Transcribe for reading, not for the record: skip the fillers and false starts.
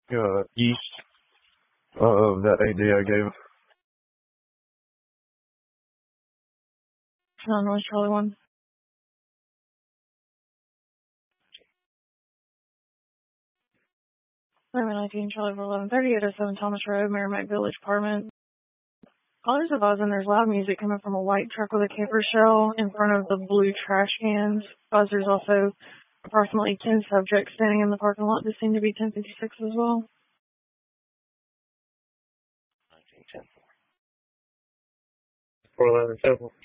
east of that AD I gave. North Charlie 1. Number 19, Charlie 1130, 807 Thomas Road, Merrimack Village Apartment. Callers advising there's loud music coming from a white truck with a camper shell in front of the blue trash cans. There's also approximately 10 subjects standing in the parking lot. This seemed to be 1056 as well. 1910. 411 Temple.